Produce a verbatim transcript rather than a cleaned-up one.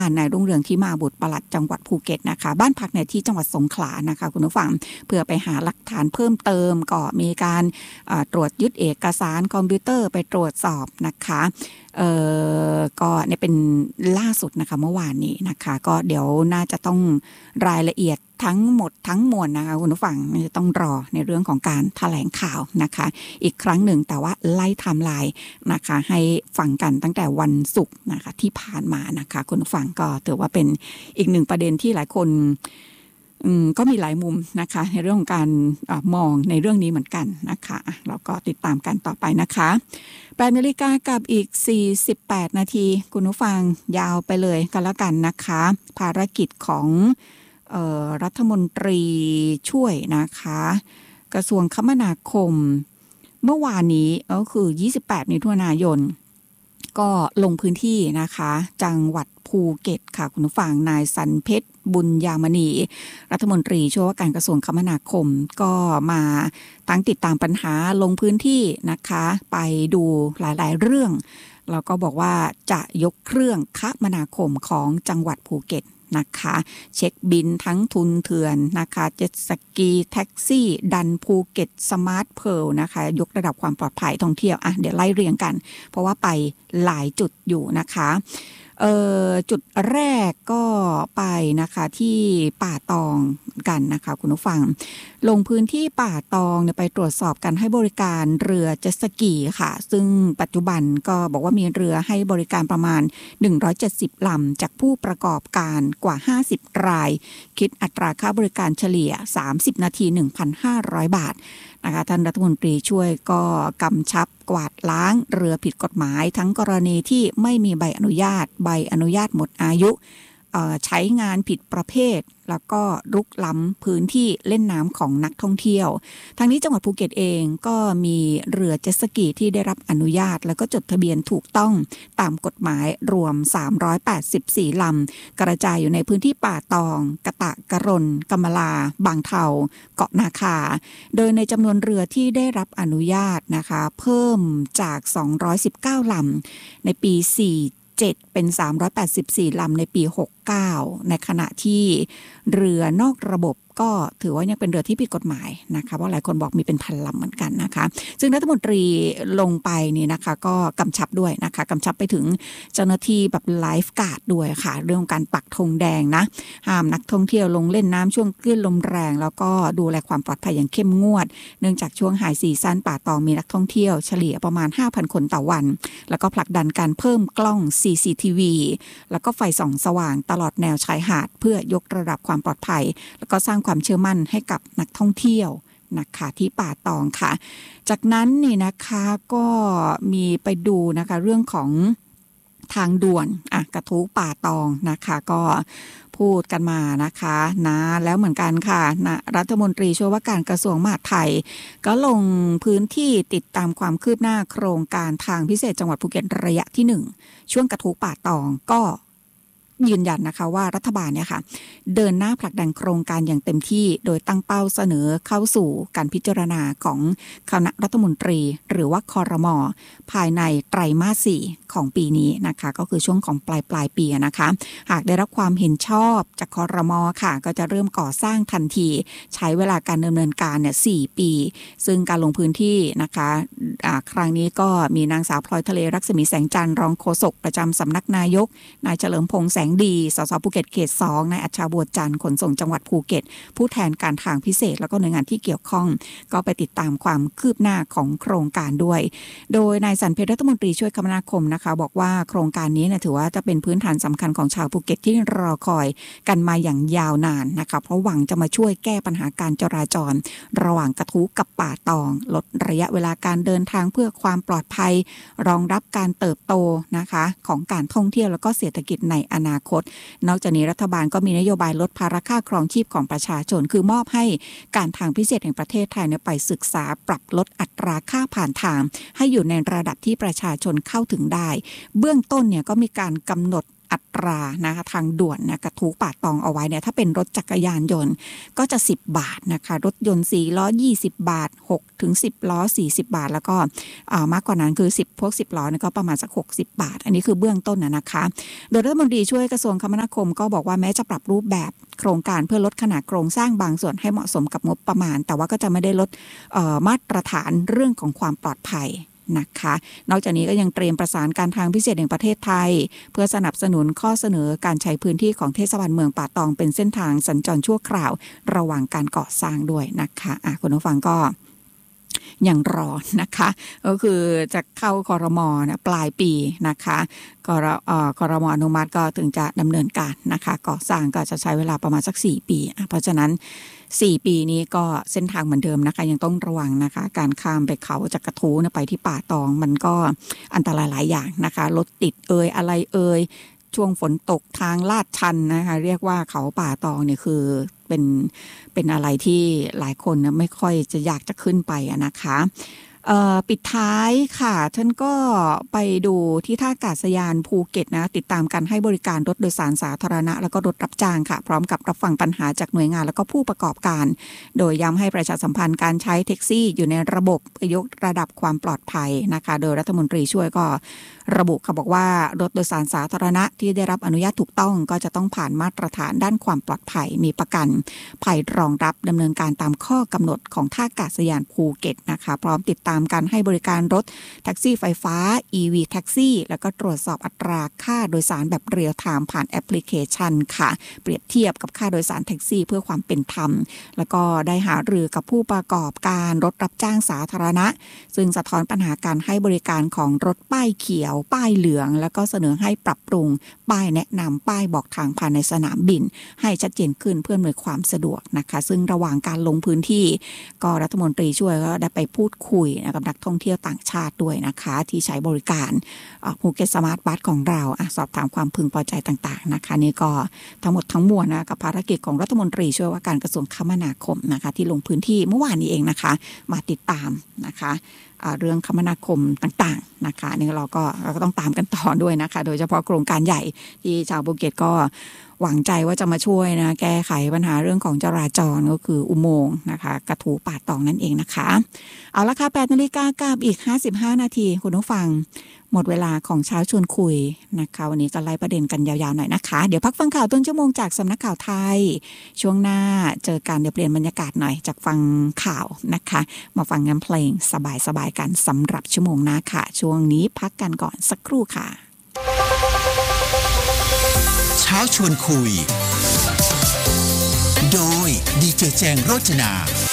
นายรุ่งเรืองที่มาบุตรปลัดจังหวัดภูเก็ตนะคะบ้านพักในที่จังหวัดสงขลานะคะคุณผู้ฟังเพื่อไปหาหลักฐานเพิ่มเติมก็มีการตรวจยึดเอกสารคอมพิวเตอร์ไปตรวจสอบนะคะเอ่อก็เนี่ยเป็นล่าสุดนะคะเมื่อวานนี้นะคะก็เดี๋ยวน่าจะต้องรายละเอียดทั้งหมดทั้งมวลนะคะคุณผู้ฟังจะต้องรอในเรื่องของการแถลงข่าวนะคะอีกครั้งหนึ่งแต่ว่าไล่ไทม์ไลน์นะคะให้ฟังกันตั้งแต่วันศุกร์นะคะที่ผ่านมานะคะคุณผู้ฟังก็ถือว่าเป็นอีกหนึ่งประเด็นที่หลายคนอืมก็มีหลายมุมนะคะในเรื่องของการอมองในเรื่องนี้เหมือนกันนะคะเราก็ติดตามกันต่อไปนะคะแปดนาฬิกากับอีกสี่สิบแปดนาทีคุณผู้ฟังยาวไปเลยกันแล้วกันนะคะภารกิจของเอ่อรัฐมนตรีช่วยนะคะกระทรวงคมนาคมเมื่อวานนี้ก็คือยี่สิบแปดมิถุนายนก็ลงพื้นที่นะคะจังหวัดภูเก็ตค่ะคุณผู้ฟังนายสันเพชรบุญยามณีรัฐมนตรีช่วยว่าการกระทรวงคมนาคมก็มาตั้งติดตามปัญหาลงพื้นที่นะคะไปดูหลายๆเรื่องแล้วก็บอกว่าจะยกเครื่องคมนาคมของจังหวัดภูเก็ตนะคะเช็คบินทั้งทุนเถื่อนนะคะเจ็ตสกีแท็กซี่ดันภูเก็ตสมาร์ทเพร์ลนะคะยกระดับความปลอดภัยท่องเที่ยวอ่ะเดี๋ยวไล่เรียงกันเพราะว่าไปหลายจุดอยู่นะคะเอ่อจุดแรกก็ไปนะคะที่ป่าตองกันนะคะคุณผู้ฟังลงพื้นที่ป่าตองเนี่ยไปตรวจสอบกันให้บริการเรือเจ็ตสกีค่ะซึ่งปัจจุบันก็บอกว่ามีเรือให้บริการประมาณหนึ่งร้อยเจ็ดสิบลำจากผู้ประกอบการกว่าห้าสิบรายคิดอัตราค่าบริการเฉลี่ยสามสิบนาที หนึ่งพันห้าร้อย บาทนะคะท่านรัฐมนตรีช่วยก็กำชับกวาดล้างเรือผิดกฎหมายทั้งกรณีที่ไม่มีใบอนุญาตใบอนุญาตหมดอายุใช้งานผิดประเภทแล้วก็รุกล้ำพื้นที่เล่นน้ำของนักท่องเที่ยวทางนี้จังหวัดภูเก็ตเองก็มีเรือเจ็ตสกีที่ได้รับอนุญาตแล้วก็จดทะเบียนถูกต้องตามกฎหมายรวมสามร้อยแปดสิบสี่ลำกระจายอยู่ในพื้นที่ป่าตองกะตะกะรนกำมะลาบางเทาเกาะนาคาโดยในจำนวนเรือที่ได้รับอนุญาตนะคะเพิ่มจากสองร้อยสิบเก้าลำในปีสี่เป็นสามร้อยแปดสิบสี่ลำในปีหกสิบเก้าในขณะที่เรือนอกระบบก็ถือว่ายังเป็นเรือที่ผิดกฎหมายนะคะเพราะหลายคนบอกมีเป็นพันลำเหมือนกันนะคะซึ่งรัฐมนตรีลงไปนี่นะคะก็กำชับด้วยนะคะกำชับไปถึงเจ้าหน้าที่แบบไลฟ์การ์ดด้วยค่ะเรื่องการปักธงแดงนะห้ามนักท่องเที่ยวลงเล่นน้ำช่วงคลื่นลมแรงแล้วก็ดูแลความปลอดภัยอย่างเข้มงวดเนื่องจากช่วงไฮซีซั่นป่าตองมีนักท่องเที่ยวเฉลี่ยประมาณ ห้าพัน คนต่อวันแล้วก็ผลักดันการเพิ่มกล้อง ซี ซี ที วี แล้วก็ไฟส่องสว่างตลอดแนวชายหาดเพื่อยกระดับความปลอดภัยแล้วก็สร้างความเชื่อมั่นให้กับนักท่องเที่ยวนะคะที่ป่าตองค่ะจากนั้นนี่นะคะก็มีไปดูนะคะเรื่องของทางด่วนอ่ะกระทู้ป่าตองนะคะก็พูดกันมานะคะนะแล้วเหมือนกันค่ะนะรัฐมนตรีช่วยว่าการกระทรวงมหาดไทยก็ลงพื้นที่ติดตามความคืบหน้าโครงการทางพิเศษจังหวัดภูเก็ตระยะที่หนึ่งช่วงกระทู้ป่าตองก็ยืนยันนะคะว่ารัฐบาลเนี่ยค่ะเดินหน้าผลักดันโครงการอย่างเต็มที่โดยตั้งเป้าเสนอเข้าสู่การพิจารณาของคณะรัฐมนตรีหรือว่าครม.ภายในไตรมาสสี่ของปีนี้นะคะก็คือช่วงของปลายปลายปีนะคะหากได้รับความเห็นชอบจากครม.ค่ะก็จะเริ่มก่อสร้างทันทีใช้เวลาการดำเนินการเนี่ยสี่ปีซึ่งการลงพื้นที่นะคะครั้งนี้ก็มีนางสาวพลอยทะเลรักษมีแสงจันทร์รองโฆษกประจำสำนักนายกนายเฉลิมพงษ์แสงดีสสภูเก็ตเขตสองนายอัชชาบัวจันทร์ขนส่งจังหวัดภูเก็ตผู้แทนการทางพิเศษแล้วก็หน่วยงานที่เกี่ยวข้องก็ไปติดตามความคืบหน้าของโครงการด้วยโดยนายสันเพชรรัฐมนตรีช่วยคมนาคมนะคะบอกว่าโครงการนี้เนี่ยถือว่าจะเป็นพื้นฐานสำคัญของชาวภูเก็ตที่รอคอยกันมาอย่างยาวนานนะคะเพราะหวังจะมาช่วยแก้ปัญหาการจราจรระหว่างกระทู้กับป่าตองลดระยะเวลาการเดินทางเพื่อความปลอดภัยรองรับการเติบโตนะคะของการท่องเที่ยวแล้วก็เศรษฐกิจในอนาคตนอกจากนี้รัฐบาลก็มีนโยบายลดภาระค่าครองชีพของประชาชนคือมอบให้การทางพิเศษแห่งประเทศไทยไปศึกษาปรับลดอัตราค่าผ่านทางให้อยู่ในระดับที่ประชาชนเข้าถึงได้เบื้องต้นเนี่ยก็มีการกำหนดอัตรานะคะทางด่วนนะกระทู้ป่าตองเอาไว้เนี่ยถ้าเป็นรถจักรยานยนต์ก็จะสิบบาทนะคะรถยนต์สี่ล้อยี่สิบบาทหกถึงสิบล้อสี่สิบบาทแล้วก็มากกว่านั้นคือสิบพวกสิบล้อนี่ก็ประมาณสักหกสิบบาทอันนี้คือเบื้องต้นนะนะคะโดยรัฐมนตรีช่วยกระทรวงคมนาคมก็บอกว่าแม้จะปรับรูปแบบโครงการเพื่อลดขนาดโครงสร้างบางส่วนให้เหมาะสมกับงบประมาณแต่ว่าก็จะไม่ได้ลดมาตรฐานเรื่องของความปลอดภัยนะคะนอกจากนี้ก็ยังเตรียมประสานการทางพิเศษแห่งประเทศไทยเพื่อสนับสนุนข้อเสนอการใช้พื้นที่ของเทศบาลเมืองป่าตองเป็นเส้นทางสัญจรชั่วคราวระหว่างการก่อสร้างด้วยนะคะอ่ะคุณผู้ฟังก็ยังรอนะคะก็คือจะเข้าครม.นะปลายปีนะคะกรเอ่อครม.อนุมัติก็ถึงจะดำเนินการนะคะก่อสร้างก็จะใช้เวลาประมาณสักสี่ปีเพราะฉะนั้นสี่ปีนี้ก็เส้นทางเหมือนเดิมนะคะยังต้องระวังนะคะการข้ามไปเขาจากกระทู้ไปที่ป่าตองมันก็อันตรายหลายอย่างนะคะรถติดเอ่ยอะไรเอ่ยช่วงฝนตกทางลาดชันนะคะเรียกว่าเขาป่าตองเนี่ยคือเป็นเป็นอะไรที่หลายคนนะไม่ค่อยจะอยากจะขึ้นไปนะคะปิดท้ายค่ะท่านก็ไปดูที่ท่าอากาศยานภูเก็ตนะติดตามการให้บริการรถโดยสารสาธารณะแล้วก็รถรับจ้างค่ะพร้อมกับรับฟังปัญหาจากหน่วยงานแล้วก็ผู้ประกอบการโดยย้ำให้ประชาสัมพันธ์การใช้แท็กซี่อยู่ในระบบยกระดับความปลอดภัยนะคะโดยรัฐมนตรีช่วยก็ระบุเขาบอกว่ารถโดยสารสาธารณะที่ได้รับอนุญาตถูกต้องก็จะต้องผ่านมาตรฐานด้านความปลอดภัยมีประกันภัยรองรับดำเนินการตามข้อกำหนดของท่าอากาศยานภูเก็ตนะคะพร้อมติดตามการให้บริการรถแท็กซี่ไฟฟ้า อี วี แท็กซี่แล้วก็ตรวจสอบอัตราค่าโดยสารแบบเรียลไทม์ผ่านแอปพลิเคชันค่ะเปรียบเทียบกับค่าโดยสารแท็กซี่เพื่อความเป็นธรรมแล้วก็ได้หารือกับผู้ประกอบการรถรับจ้างสาธารณะซึ่งสะท้อนปัญหาการให้บริการของรถป้ายเขียวป้ายเหลืองแล้วก็เสนอให้ปรับปรุงป้ายแนะนำป้ายบอกทางภายในสนามบินให้ชัดเจนขึ้นเพื่ออำนวยความสะดวกนะคะซึ่งระหว่างการลงพื้นที่ก็รัฐมนตรีช่วยก็ได้ไปพูดคุยกับนักท่องเที่ยวต่างชาติด้วยนะคะที่ใช้บริการภูเก็ตสมาร์ทบัสของเราสอบถามความพึงพอใจต่างๆนะคะนี่ก็ทั้งหมดทั้งมวลนะกับภารกิจของรัฐมนตรีช่วยว่าการกระทรวงคมนาคมนะคะที่ลงพื้นที่เมื่อวานนี้เองนะคะมาติดตามนะคะเรื่องคมนาคมต่างๆนะคะนี่เราก็เราก็ต้องตามกันต่อด้วยนะคะโดยเฉพาะโครงการใหญ่ที่ชาวภูเก็ตก็หวังใจว่าจะมาช่วยนะแก้ไขปัญหาเรื่องของจราจรก็คืออุโมงค์นะคะกระทู้ป่าตองนั่นเองนะคะเอาละค่ะแปดนาฬิกากับอีกห้าสิบห้านาทีคุณผู้ฟังหมดเวลาของเช้าชวนคุยนะคะวันนี้ก็ไล่ประเด็นกันยาวๆหน่อยนะคะเดี๋ยวพักฟังข่าวต้นชั่วโมงจากสำนักข่าวไทยช่วงหน้าเจอกันเดี๋ยวเปลี่ยนบรรยากาศหน่อยจากฟังข่าวนะคะมาฟังงานเพลงสบายๆกันสำหรับชั่วโมงหน้าค่ะช่วงนี้พักกันก่อนสักครู่ค่ะเช้าชวนคุยโดยดีเจแจงโรจนา